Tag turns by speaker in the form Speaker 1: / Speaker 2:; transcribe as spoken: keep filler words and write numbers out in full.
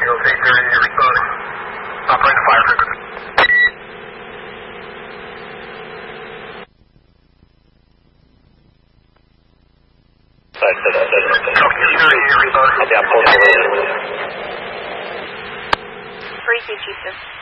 Speaker 1: Eagles eight thirty, you're responding. Operating fire frequency. Copy two thirty, you're responding.
Speaker 2: Three, two, two, six.